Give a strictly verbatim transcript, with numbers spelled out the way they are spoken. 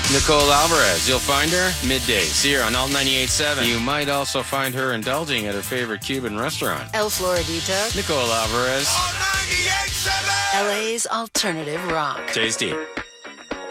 Nicole Alvarez, you'll find her middays here on Alt ninety-eight point seven. You might also find her indulging at her favorite Cuban restaurant. El Floridito. Nicole Alvarez. L A's alternative rock. Tasty.